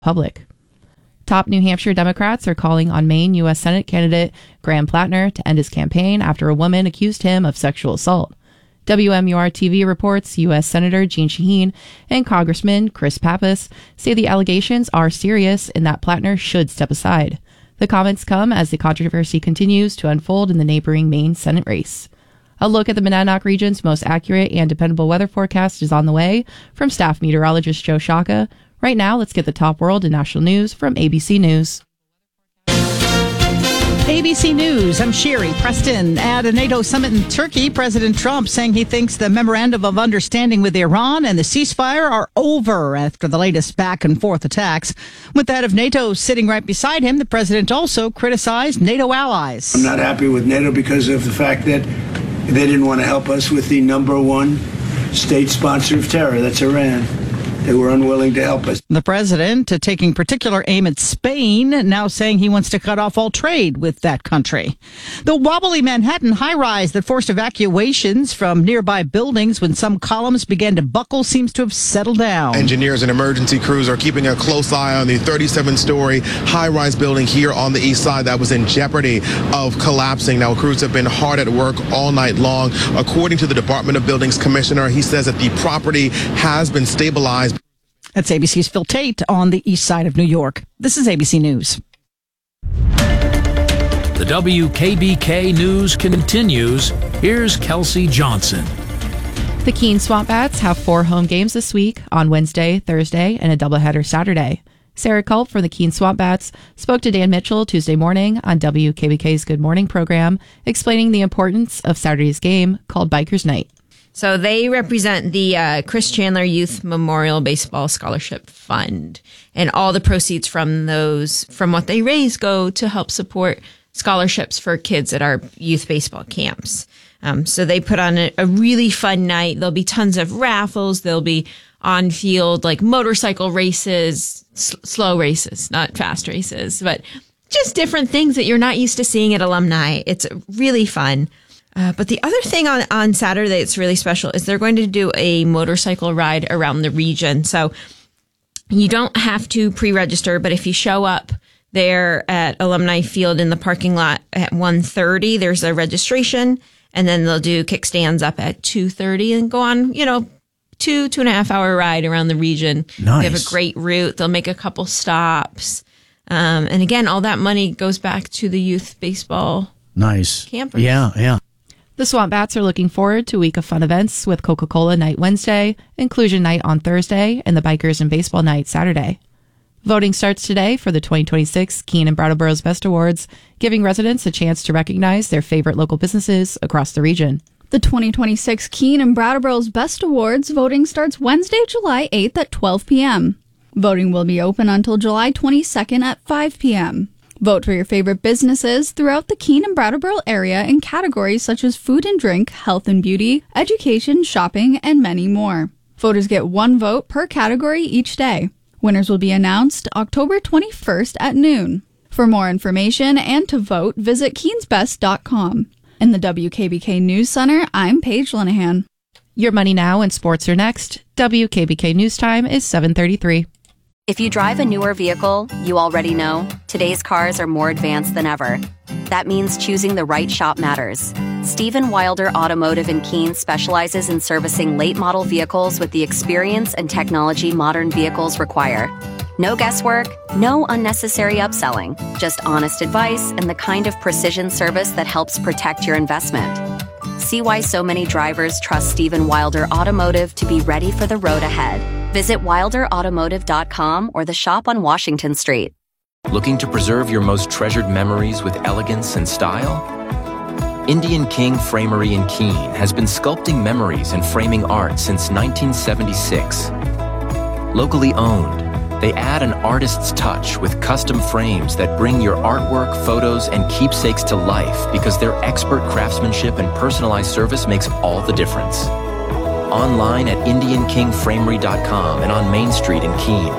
public. Top New Hampshire Democrats are calling on Maine U.S. Senate candidate Graham Plattner to end his campaign after a woman accused him of sexual assault. WMUR-TV reports U.S. Senator Jeanne Shaheen and Congressman Chris Pappas say the allegations are serious and that Plattner should step aside. The comments come as the controversy continues to unfold in the neighboring Maine Senate race. A look at the Monadnock region's most accurate and dependable weather forecast is on the way from staff meteorologist Joe Shaka. Right now, let's get the top world and national news from ABC News. ABC News, I'm Sherry Preston. At a NATO summit in Turkey, President Trump saying he thinks the memorandum of understanding with Iran and the ceasefire are over after the latest back and forth attacks. With that of NATO sitting right beside him, the president also criticized NATO allies. I'm not happy with NATO because of the fact that they didn't want to help us with the number one state sponsor of terror, that's Iran. They were unwilling to help us. The president taking particular aim at Spain, now saying he wants to cut off all trade with that country. The wobbly Manhattan high-rise that forced evacuations from nearby buildings when some columns began to buckle seems to have settled down. Engineers and emergency crews are keeping a close eye on the 37-story high-rise building here on the east side that was in jeopardy of collapsing. Now, crews have been hard at work all night long. According to the Department of Buildings Commissioner, he says that the property has been stabilized. That's ABC's Phil Tate on the east side of New York. This is ABC News. The WKBK News continues. Here's Kelsey Johnson. The Keene Swamp Bats have 4 home games this week on Wednesday, Thursday, and a doubleheader Saturday. Sarah Culp from the Keene Swamp Bats spoke to Dan Mitchell Tuesday morning on WKBK's Good Morning program, explaining the importance of Saturday's game called Bikers Night. So they represent the Chris Chandler Youth Memorial Baseball Scholarship Fund, and all the proceeds from what they raise go to help support scholarships for kids at our youth baseball camps. So they put on a really fun night. There'll be tons of raffles. There'll be on-field like motorcycle races, slow races, not fast races, but just different things that you're not used to seeing at alumni. It's really fun. But the other thing on Saturday that's really special is they're going to do a motorcycle ride around the region. So you don't have to pre-register, but if you show up there at Alumni Field in the parking lot at 1:30, there's a registration, and then they'll do kickstands up at 2:30 and go on, 2.5 hour ride around the region. Nice. They have a great route. They'll make a couple stops. And again, all that money goes back to the youth baseball campers. Yeah. The Swamp Bats are looking forward to a week of fun events with Coca-Cola Night Wednesday, Inclusion Night on Thursday, and the Bikers and Baseball Night Saturday. Voting starts today for the 2026 Keene and Brattleboro's Best Awards, giving residents a chance to recognize their favorite local businesses across the region. The 2026 Keene and Brattleboro's Best Awards voting starts Wednesday, July 8th at 12 p.m. Voting will be open until July 22nd at 5 p.m. Vote for your favorite businesses throughout the Keene and Brattleboro area in categories such as food and drink, health and beauty, education, shopping, and many more. Voters get 1 vote per category each day. Winners will be announced October 21st at noon. For more information and to vote, visit keensbest.com. In the WKBK News Center, I'm Paige Linehan. Your Money Now and sports are next. WKBK News Time is 7:33. If you drive a newer vehicle, you already know today's cars are more advanced than ever. That means choosing the right shop matters. Stephen Wilder Automotive in Keene specializes in servicing late-model vehicles with the experience and technology modern vehicles require. No guesswork, no unnecessary upselling, just honest advice and the kind of precision service that helps protect your investment. See why so many drivers trust Stephen Wilder Automotive to be ready for the road ahead. Visit wilderautomotive.com or the shop on Washington Street. Looking to preserve your most treasured memories with elegance and style? Indian King Framery in Keene has been sculpting memories and framing art since 1976. Locally owned, they add an artist's touch with custom frames that bring your artwork, photos, and keepsakes to life because their expert craftsmanship and personalized service makes all the difference. Online at IndianKingFramery.com and on Main Street in Keene.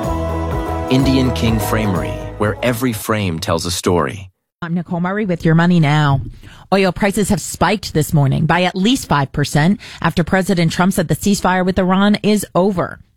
Indian King Framery, where every frame tells a story. I'm Nicole Murray with Your Money Now. Oil prices have spiked this morning by at least 5% after President Trump said the ceasefire with Iran is over.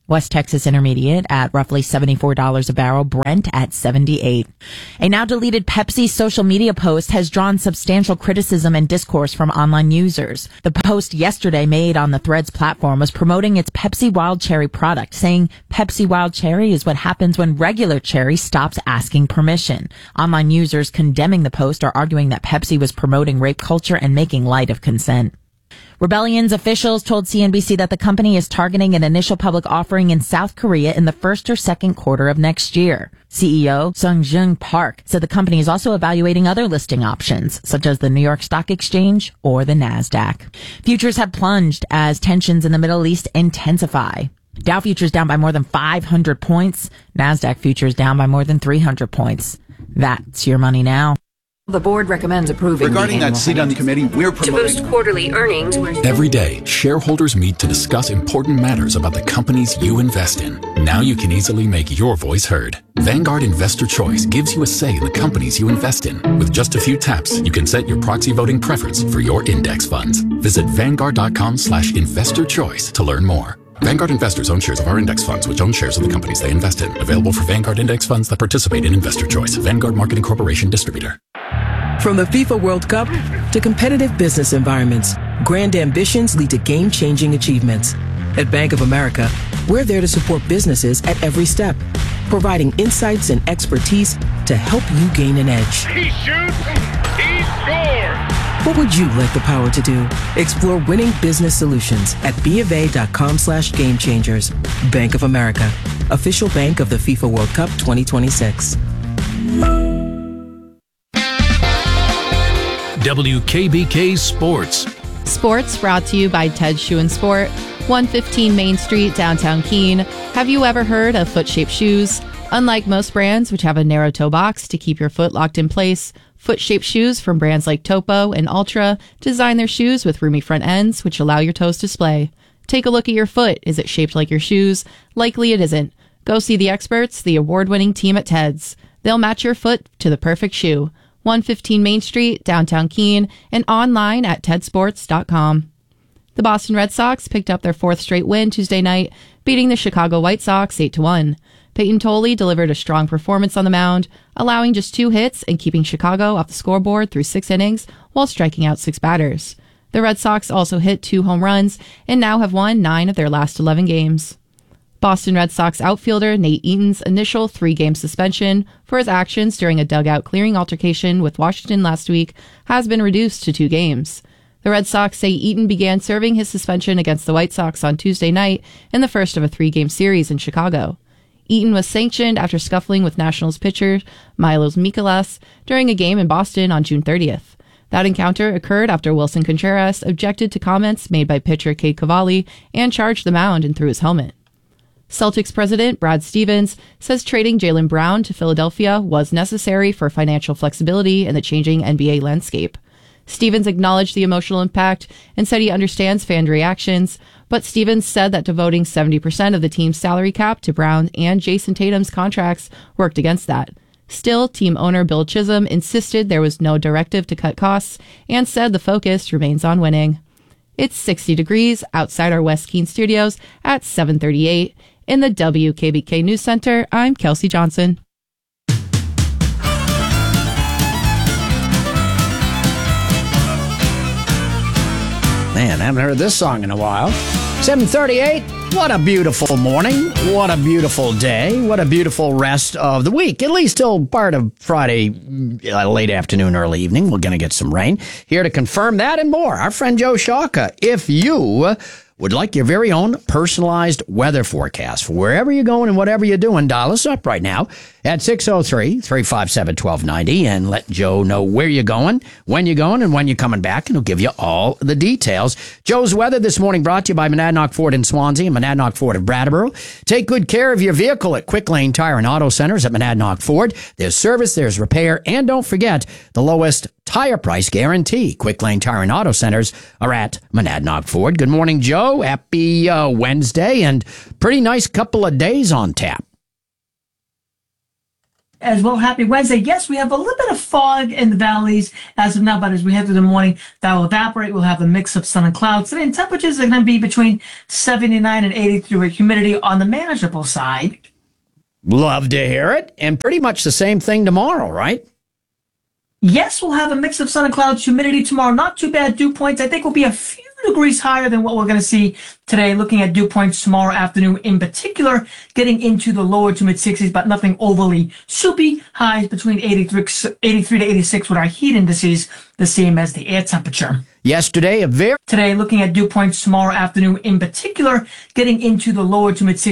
West Texas Intermediate at roughly $74 a barrel, Brent at $78. A now deleted Pepsi social media post has drawn substantial criticism and discourse from online users. The post yesterday made on the Threads platform was promoting its Pepsi Wild Cherry product, saying Pepsi Wild Cherry is what happens when regular cherry stops asking permission. Online users condemning the post are arguing that Pepsi was promoting rape culture and making light of consent. Rebellion's officials told CNBC that the company is targeting an initial public offering in South Korea in the first or second quarter of next year. CEO Sung-Jung Park said the company is also evaluating other listing options, such as the New York Stock Exchange or the NASDAQ. Futures have plunged as tensions in the Middle East intensify. Dow futures down by more than 500 points. NASDAQ futures down by more than 300 points. That's your money now. The board recommends approving. Regarding that seat on the committee, we're promoting. To boost quarterly earnings. Every day, shareholders meet to discuss important matters about the companies you invest in. Now you can easily make your voice heard. Vanguard Investor Choice gives you a say in the companies you invest in. With just a few taps, you can set your proxy voting preference for your index funds. Visit Vanguard.com/investor choice to learn more. Vanguard investors own shares of our index funds, which own shares of the companies they invest in. Available for Vanguard index funds that participate in Investor Choice. Vanguard Marketing Corporation Distributor. From the FIFA World Cup to competitive business environments, grand ambitions lead to game-changing achievements. At Bank of America, we're there to support businesses at every step, providing insights and expertise to help you gain an edge. He shoots, he scores! What would you like the power to do? Explore winning business solutions at BofA.com/gamechangers. Bank of America, official bank of the FIFA World Cup 2026. WKBK Sports. Sports brought to you by Ted Shoe and Sport, 115 Main Street, downtown Keene. Have you ever heard of foot-shaped shoes? Unlike most brands, which have a narrow toe box to keep your foot locked in place, foot-shaped shoes from brands like Topo and Ultra design their shoes with roomy front ends, which allow your toes to splay. Take a look at your foot. Is it shaped like your shoes? Likely it isn't. Go see the experts, the award-winning team at Ted's. They'll match your foot to the perfect shoe. 115 Main Street, downtown Keene, and online at tedsports.com. The Boston Red Sox picked up their fourth straight win Tuesday night, beating the Chicago White Sox 8-1. Peyton Tolley delivered a strong performance on the mound, allowing just 2 hits and keeping Chicago off the scoreboard through 6 innings while striking out 6 batters. The Red Sox also hit 2 home runs and now have won 9 of their last 11 games. Boston Red Sox outfielder Nate Eaton's initial 3-game suspension for his actions during a dugout clearing altercation with Washington last week has been reduced to 2 games. The Red Sox say Eaton began serving his suspension against the White Sox on Tuesday night in the first of a 3-game series in Chicago. Eaton was sanctioned after scuffling with Nationals pitcher Milos Mikolas during a game in Boston on June 30th. That encounter occurred after Wilson Contreras objected to comments made by pitcher Cade Cavalli and charged the mound and threw his helmet. Celtics president Brad Stevens says trading Jaylen Brown to Philadelphia was necessary for financial flexibility in the changing NBA landscape. Stevens acknowledged the emotional impact and said he understands fan reactions, but Stevens said that devoting 70% of the team's salary cap to Brown and Jason Tatum's contracts worked against that. Still, team owner Bill Chisholm insisted there was no directive to cut costs and said the focus remains on winning. It's 60 degrees outside our West Keene studios at 7:38. In the WKBK News Center, I'm Kelsey Johnson. Man, I haven't heard this song in a while. 7:38. What a beautiful morning. What a beautiful day. What a beautiful rest of the week. At least till part of Friday, late afternoon, early evening. We're going to get some rain. Here to confirm that and more, our friend Joe Shawka. If you would like your very own personalized weather forecast for wherever you're going and whatever you're doing, dial us up right now at 603-357-1290 and let Joe know where you're going, when you're going, and when you're coming back, and he'll give you all the details. Joe's weather this morning brought to you by Monadnock Ford in Swansea and Monadnock Ford of Brattleboro. Take good care of your vehicle at Quick Lane Tire and Auto Centers at Monadnock Ford. There's service, there's repair, and don't forget the lowest tire price guarantee. Quick Lane Tire and Auto Centers are at Monadnock Ford. Good morning, Joe. Happy Wednesday, and pretty nice couple of days on tap. as well. Happy Wednesday. Yes, we have a little bit of fog in the valleys as of now, but as we head through the morning, that will evaporate. We'll have a mix of sun and clouds. Today, and temperatures are going to be between 79 and 83 with humidity on the manageable side. Love to hear it. And pretty much the same thing tomorrow, right? Yes, we'll have a mix of sun and clouds, humidity tomorrow. Not too bad. Dew points, I think, will be a few degrees higher than what we're going to see today. Looking at dew points tomorrow afternoon in particular, getting into the lower to mid-60s, but nothing overly soupy. Highs between 83 to 86 with our heat indices the same as the air temperature. Yesterday, Today, looking at dew points tomorrow afternoon in particular, getting into the lower to mid-60s.